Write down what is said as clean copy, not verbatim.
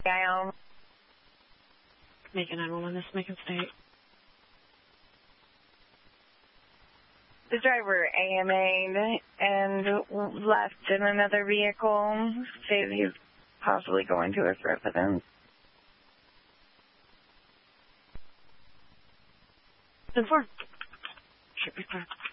guy home. Macon 911, this is Macon State. The driver AMA'd and left in another vehicle. Says he's possibly going to his residence. 10-4. Should be clear.